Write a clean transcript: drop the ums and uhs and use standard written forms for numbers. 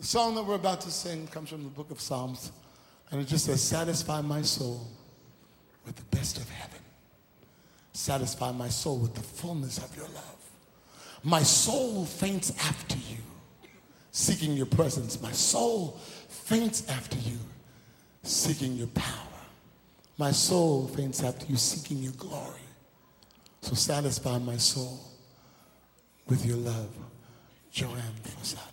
The song that we're about to sing comes from the book of Psalms, and it just says, satisfy my soul with the best of heaven. Satisfy my soul with the fullness of your love. My soul faints after you, seeking your presence. My soul faints after you, seeking your power. My soul faints after you, seeking your glory. So satisfy my soul with your love. Joanne Fossato.